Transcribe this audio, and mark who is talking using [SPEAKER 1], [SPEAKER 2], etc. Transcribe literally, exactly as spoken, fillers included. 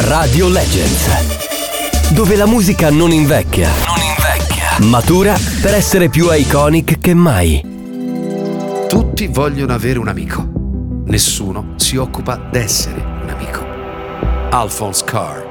[SPEAKER 1] Radio Legends, dove la musica non invecchia, non invecchia, matura per essere più iconic che mai.
[SPEAKER 2] Tutti vogliono avere un amico, nessuno si occupa d'essere un amico. Alphonse Carr.